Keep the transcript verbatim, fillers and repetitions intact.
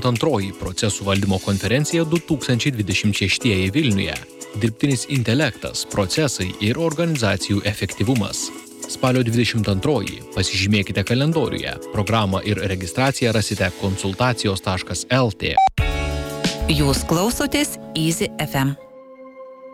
antroji procesų valdymo konferencija du tūkstančiai dvidešimt šeštieji Vilniuje. Dirbtinis intelektas, procesai ir organizacijų efektyvumas. Spalio dvidešimt antroji. Pasižymėkite kalendoriuje. Programą ir registraciją rasite konsultacijos taškas el tė. Jūs klausotės Easy ef em.